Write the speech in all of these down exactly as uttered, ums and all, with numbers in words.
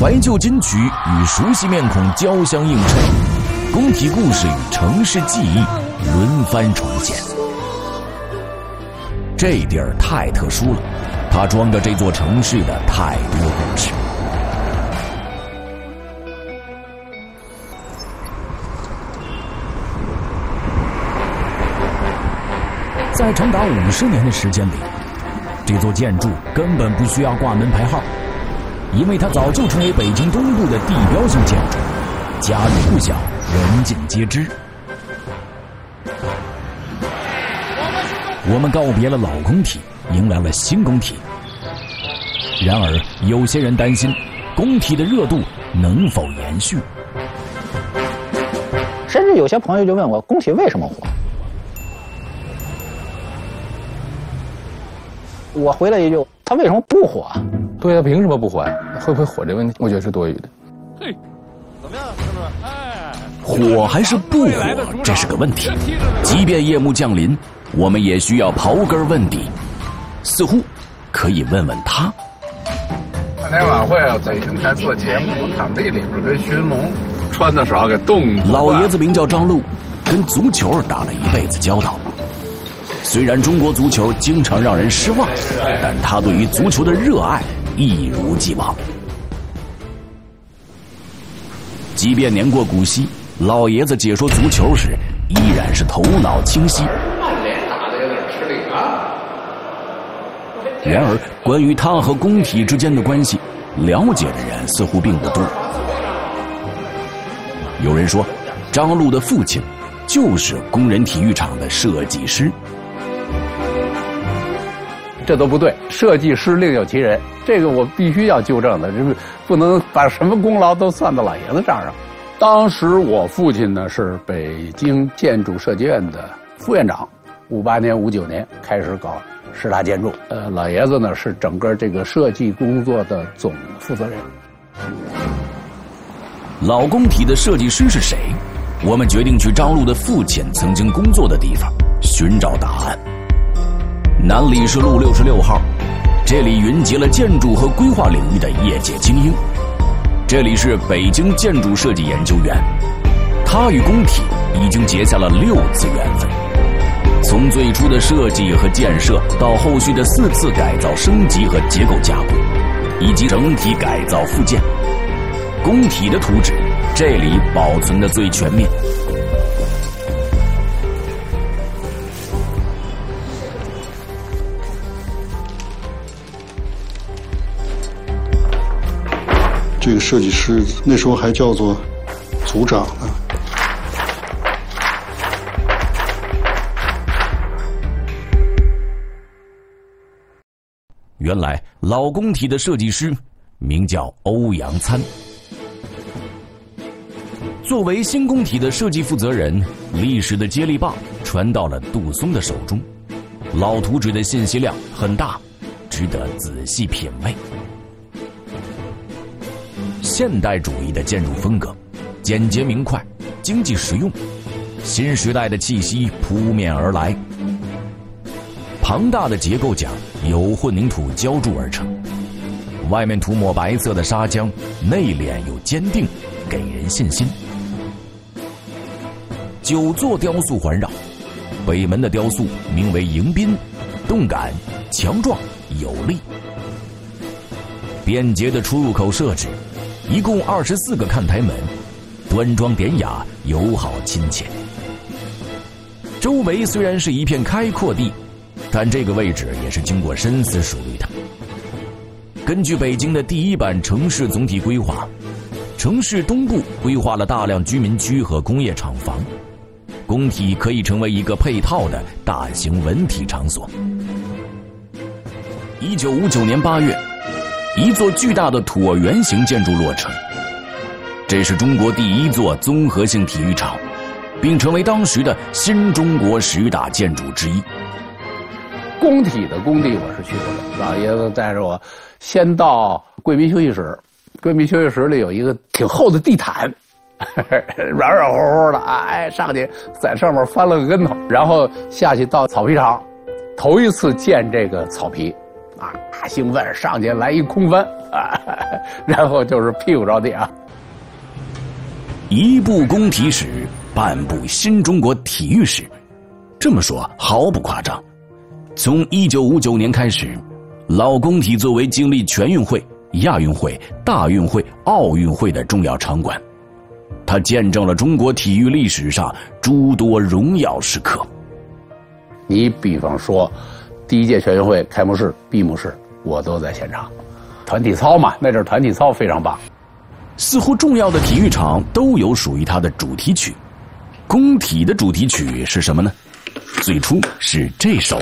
怀旧金曲与熟悉面孔交相映衬，工体故事与城市记忆轮番重现。这地儿太特殊了，它装着这座城市的太多故事。在长达五十年的时间里，这座建筑根本不需要挂门牌号，因为它早就成为北京东部的地标性建筑，家喻户晓，人尽皆知。我们告别了老工体，迎来了新工体。然而，有些人担心工体的热度能否延续。 甚至有些朋友就问我，工体为什么火？我回了一句，他为什么不火？ 对啊，凭什么不火呀？会不会火这问题，我觉得是多余的。 嘿，怎么样，兄弟们？哎， 火还是不火，这是个问题。即便夜幕降临，我们也需要刨根问底。似乎可以问问他。 那天晚会啊，在平台做节目，场地里边跟寻龙，穿的少给冻。 老爷子名叫张璐，跟足球打了一辈子交道。虽然中国足球经常让人失望，但他对于足球的热爱一如既往。即便年过古稀，老爷子解说足球时依然是头脑清晰。然而，关于他和工体之间的关系，了解的人似乎并不多。有人说，张璐的父亲就是工人体育场的设计师。 这都不对，设计师另有其人，这个我必须要纠正的，就是不能把什么功劳都算到老爷子账上。当时我父亲呢是北京建筑设计院的副院长，五八年、五九年开始搞十大建筑，呃，老爷子呢是整个这个设计工作的总负责人。 老工体的设计师是谁？我们决定去张璐的父亲曾经工作的地方寻找答案。南礼士路六十六号，这里云集了建筑和规划领域的业界精英。这里是北京建筑设计研究院，他与工体已经结下了六次缘分。从最初的设计和建设，到后续的四次改造升级和结构加固，以及整体改造复建，工体的图纸这里保存的最全面。 这个设计师那时候还叫做组长呢。 原来老工体的设计师名叫欧阳参。作为新工体的设计负责人，历史的接力棒传到了杜松的手中，老图纸的信息量很大，值得仔细品味。现代主义的建筑风格，简洁明快，经济实用，新时代的气息扑面而来。庞大的结构架由混凝土浇筑而成，外面涂抹白色的砂浆，内敛又坚定，给人信心。九座雕塑环绕，北门的雕塑名为迎宾，动感、强壮、有力。便捷的出入口设置，一共二十四个看台门，端庄典雅，友好亲切。周围虽然是一片开阔地，但这个位置也是经过深思熟虑的。根据北京的第一版城市总体规划，城市东部规划了大量居民区和工业厂房，工体可以成为一个配套的大型文体场所。一九五九年八月，一座巨大的椭圆形建筑落成，这是中国第一座综合性体育场，并成为当时的新中国十大建筑之一。 工体的工地我是去过的，老爷子带着我先到贵宾休息室，贵宾休息室里有一个挺厚的地毯，软软乎乎的，哎，上去在上面翻了个跟头，然后下去到草皮场，头一次见这个草皮， 啊，兴奋上去来一空翻啊，然后就是屁股着地啊。 一部工体史，半部新中国体育史，这么说毫不夸张。从一九五九年开始，老工体作为经历全运会、亚运会、大运会、奥运会的重要场馆，它见证了中国体育历史上诸多荣耀时刻。 你比方说，第一届全运会开幕式、闭幕式，我都在现场。团体操嘛，那阵儿团体操非常棒。 似乎重要的体育场都有属于它的主题曲。工体的主题曲是什么呢？最初是这首。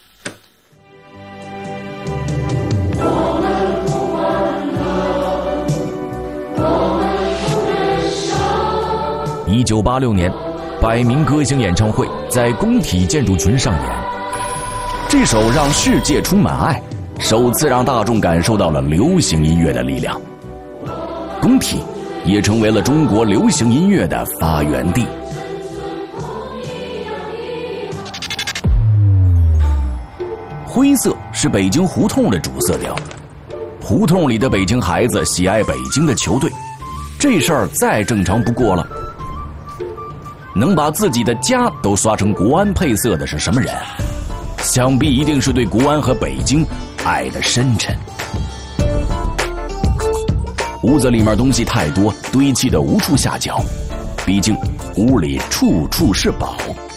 一九八六年，百名歌星演唱会在工体建筑群上演。这首让世界充满爱，首次让大众感受到了流行音乐的力量。工体也成为了中国流行音乐的发源地。灰色是北京胡同的主色调，胡同里的北京孩子喜爱北京的球队，这事儿再正常不过了。能把自己的家都刷成国安配色的是什么人？想必一定是对国安和北京爱的深沉。屋子里面东西太多，堆砌的无处下脚，毕竟屋里处处是宝。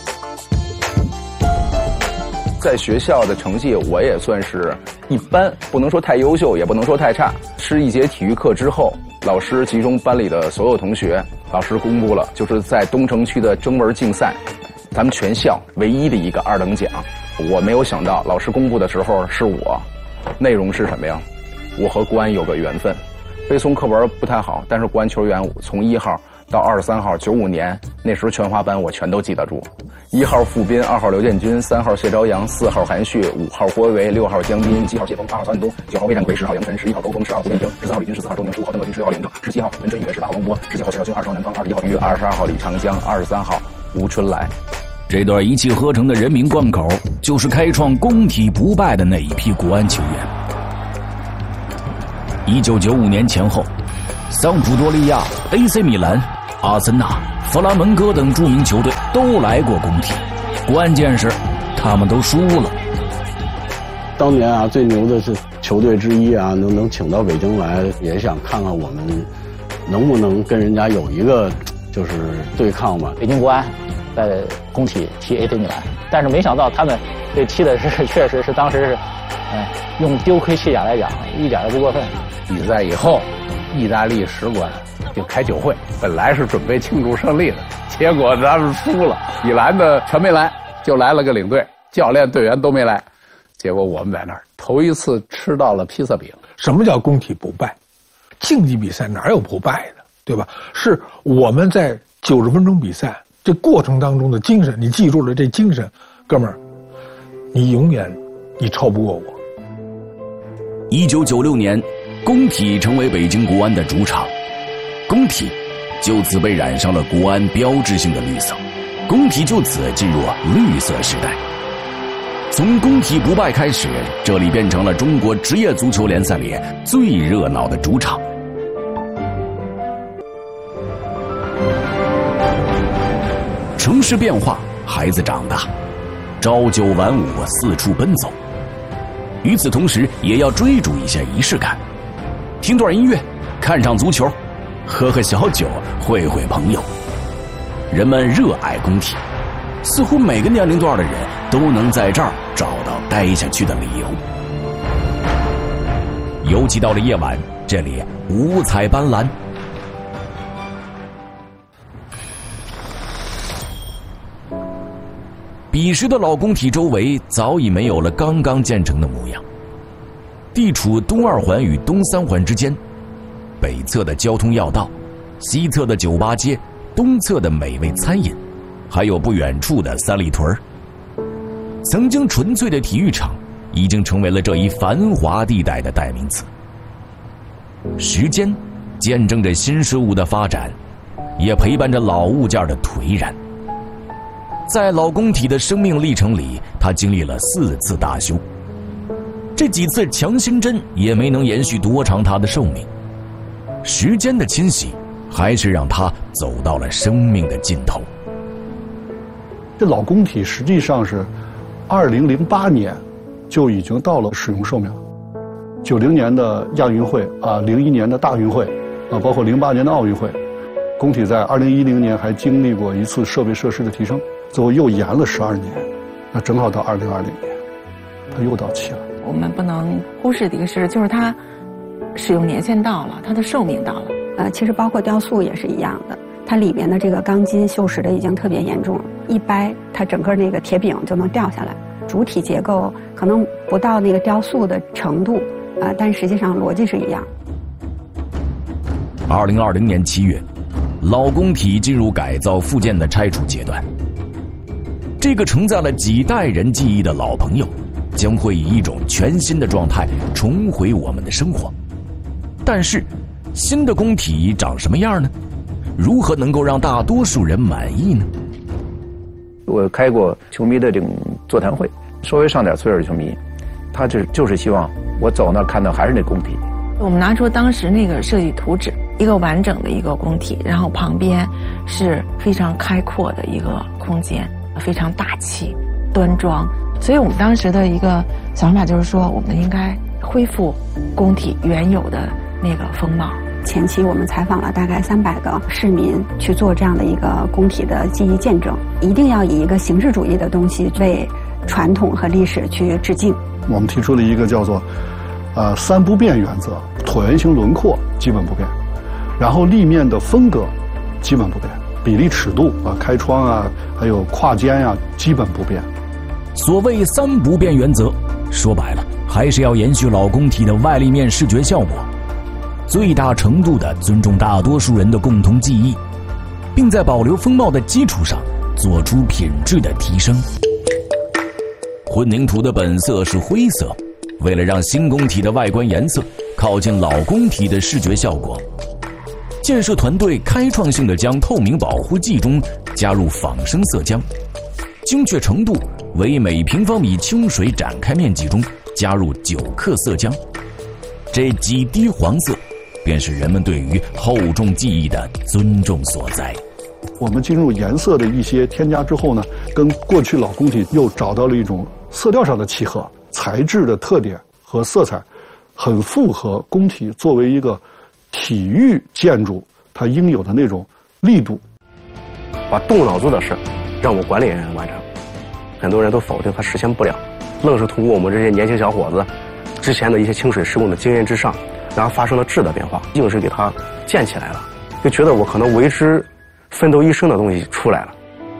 在学校的成绩我也算是一般，不能说太优秀，也不能说太差。吃一节体育课之后，老师集中班里的所有同学，老师公布了，就是在东城区的征文竞赛，咱们全校唯一的一个二等奖。我没有想到老师公布的时候是我，内容是什么呀？我和国安有个缘分。背诵课文不太好，但是国安球员从一号到二十三号，九五年那时候全华班我全都记得住。一号傅斌，二号刘建军，三号谢朝阳，四号韩旭，五号郭维，六号江斌，七号谢峰，八号曹远东，九号魏占奎，十号杨晨，十一号高峰，十二号胡建平，十四号李军，十四号周宁，十五号邓可军，十六号林正，十七号文春宇，十八号王波，十九号谢晓军，二十号南方，二十一号于，二十二号李长江，二十三号吴春来。 这段一气呵成的人民贯口，就是开创工体不败的那一批国安球员。一九九五年前后，桑普多利亚、A C 米兰、阿森纳、弗拉门戈等著名球队都来过工体，关键是他们都输了。 当年啊，最牛的是球队之一啊，能能请到北京来，也想看看我们能不能跟人家有一个就是对抗嘛。 北京国安在工体踢 A C 米兰，但是没想到他们这踢的是确实是当时是，嗯，用丢盔弃甲来讲，一点都不过分。 比赛以后，意大利使馆就开酒会，本来是准备庆祝胜利的，结果咱们输了。米兰的全没来，就来了个领队，教练、队员都没来。结果我们在那儿头一次吃到了披萨饼。 什么叫工体不败？竞技比赛哪有不败的，对吧？是我们在九十分钟比赛这过程当中的精神，你记住了这精神，哥们儿，你永远你超不过我。 一九九六年，工体成为北京国安的主场，工体就此被染上了国安标志性的绿色，工体就此进入绿色时代。从工体不败开始，这里变成了中国职业足球联赛里最热闹的主场。城市变化，孩子长大，朝九晚五，四处奔走。与此同时，也要追逐一下仪式感，听段音乐，看场足球，喝喝小酒，会会朋友。人们热爱工体，似乎每个年龄段的人都能在这儿找到待下去的理由。尤其到了夜晚，这里五彩斑斓。彼时的老工体周围早已没有了刚刚建成的模样，地处东二环与东三环之间，北侧的交通要道，西侧的酒吧街，东侧的美味餐饮，还有不远处的三里屯。曾经纯粹的体育场已经成为了这一繁华地带的代名词。时间见证着新事物的发展，也陪伴着老物件的颓然。在老工体的生命历程里，他经历了四次大修。 这几次强心针也没能延续多长它的寿命。时间的侵袭，还是让它走到了生命的尽头。 这老工体实际上是二零零八年就已经到了使用寿命，九零年的亚运会啊，零一年的大运会啊，包括零八年的奥运会，工体在二零一零年还经历过一次设备设施的提升，最后又延了十二年，那正好到二零二零年，它又到期了。 我们不能忽视的一个事，就是它使用年限到了，它的寿命到了。 呃，其实包括雕塑也是一样的，它里边的这个钢筋锈蚀的已经特别严重了，一掰它整个那个铁饼就能掉下来。主体结构可能不到那个雕塑的程度啊、呃，但实际上逻辑是一样。 二零二零年七月，老工体进入改造复建的拆除阶段。这个承载了几代人记忆的老朋友，将会以一种全新的状态重回我们的生活。但是，新的工体长什么样呢？如何能够让大多数人满意呢？ 我开过球迷的这种座谈会，稍微上点岁数的球迷，他就就是希望我走那儿看到还是那工体。 我们拿出当时那个设计图纸，一个完整的一个工体，然后旁边是非常开阔的一个空间，非常大气端庄。所以我们当时的一个想法就是说，我们应该恢复工体原有的那个风貌。 前期我们采访了大概三百个市民去做这样的一个工体的记忆见证，一定要以一个形式主义的东西为传统和历史去致敬。 我们提出了一个叫做呃三不变原则，椭圆形轮廓基本不变，然后立面的风格基本不变，比例尺度啊、开窗啊，还有跨间呀、啊，基本不变。 所谓三不变原则，说白了还是要延续老工体的外立面视觉效果，最大程度地尊重大多数人的共同记忆，并在保留风貌的基础上做出品质的提升。混凝土的本色是灰色，为了让新工体的外观颜色靠近老工体的视觉效果，建设团队开创性地将透明保护剂中加入仿生色浆，精确程度为每平方米清水展开面积中加入九克色浆，这几滴黄色便是人们对于厚重技艺的尊重所在。 我们进入颜色的一些添加之后呢，跟过去老工体又找到了一种色调上的契合，材质的特点和色彩很符合工体作为一个体育建筑它应有的那种力度。 把动脑子的事让我管理人员完成，很多人都否定它实现不了，愣是通过我们这些年轻小伙子之前的一些清水施工的经验之上，然后发生了质的变化，硬是给它建起来了，就觉得我可能为之奋斗一生的东西出来了。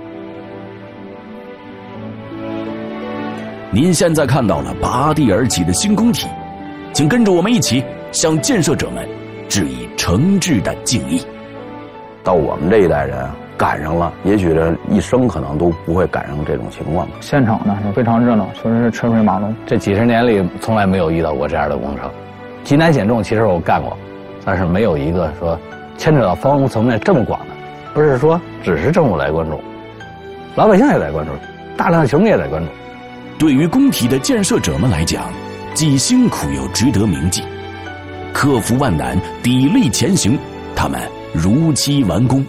您现在看到了拔地而起的新工体，请跟着我们一起向建设者们致以诚挚的敬意。 到我们这一代人赶上了，也许这一生可能都不会赶上这种情况。 现场呢是非常热闹，确实是车水马龙。这几十年里从来没有遇到过这样的工程，极难险重其实我干过，但是没有一个说牵扯到房屋层面这么广的，不是说只是政府来关注，老百姓也在关注，大量球迷也在关注。 对于工体的建设者们来讲，既辛苦又值得铭记，克服万难，砥砺前行，他们如期完工。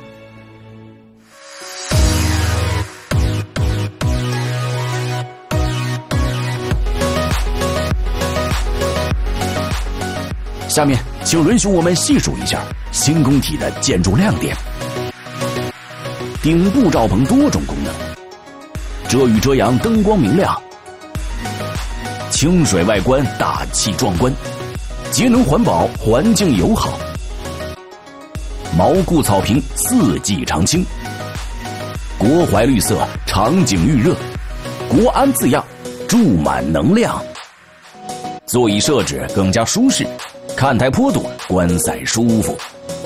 下面请允许我们细数一下新工体的建筑亮点。顶部罩棚多种功能，遮雨遮阳，灯光明亮，清水外观大气壮观，节能环保，环境友好，毛固草坪四季常青，国怀绿色，场景预热，国安字样，注满能量，座椅设置更加舒适，看台坡度，观赛舒服。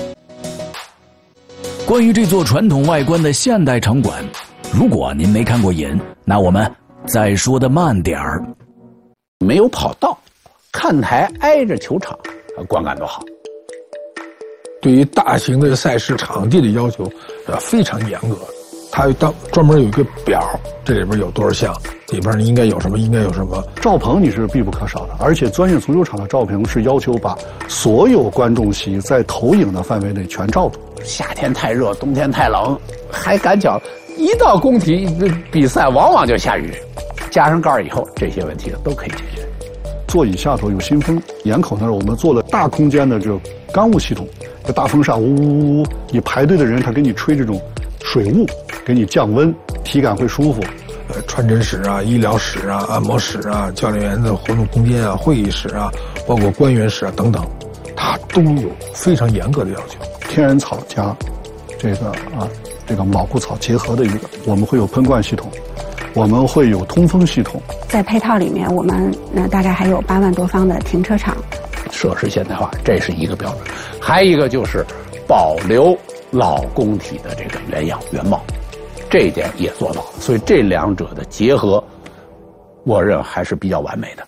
关于这座传统外观的现代场馆，如果您没看过瘾，那我们再说的慢点儿。 没有跑道，看台挨着球场，观感多好。 对于大型的赛事场地的要求，呃，非常严格。 它当专门有一个表，这里边有多少项，里边应该有什么，应该有什么。 罩棚你是必不可少的，而且专业足球场的罩棚是要求把所有观众席在投影的范围内全罩住。 夏天太热，冬天太冷，还赶脚，一到工体比赛往往就下雨，加上盖儿以后，这些问题都可以解决。 座椅下头有新风，檐口那儿我们做了大空间的这个干雾系统，这大风扇呜呜呜，你排队的人他给你吹这种水雾，给你降温，体感会舒服。 呃，传诊室啊、医疗室啊、按摩室啊、教练员的活动空间啊、会议室啊，包括官员室啊等等，它都有非常严格的要求。 天然草加这个啊这个卯谷草结合的一个，我们会有喷灌系统，我们会有通风系统。 在配套里面，我们呢大概还有八万多方的停车场。 设施现代化，这是一个标准，还一个就是保留老工体的这个原样原貌，这一点也做到了。所以这两者的结合，我认为还是比较完美的。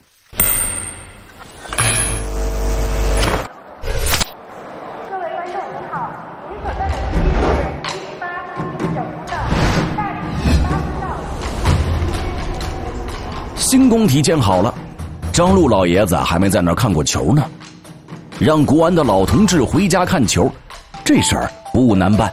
新工体建好了，张路老爷子还没在那儿看过球呢。让国安的老同志回家看球，这事儿不难办。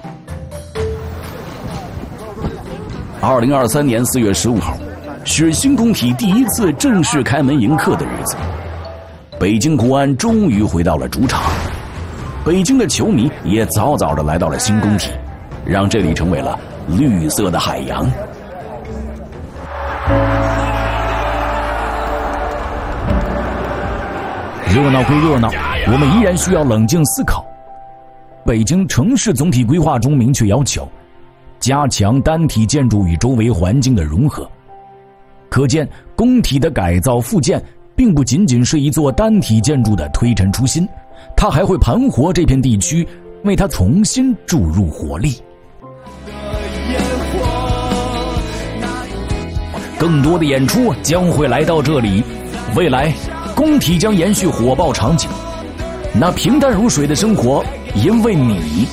二零二三年四月十五号，是新工体第一次正式开门迎客的日子。北京国安终于回到了主场，北京的球迷也早早的来到了新工体，让这里成为了绿色的海洋。热闹归热闹，我们依然需要冷静思考。北京城市总体规划中明确要求，加强单体建筑与周围环境的融合。可见，工体的改造复建并不仅仅是一座单体建筑的推陈出新，它还会盘活这片地区，为它重新注入活力。更多的演出将会来到这里，未来工体将延续火爆场景，那平淡如水的生活，因为你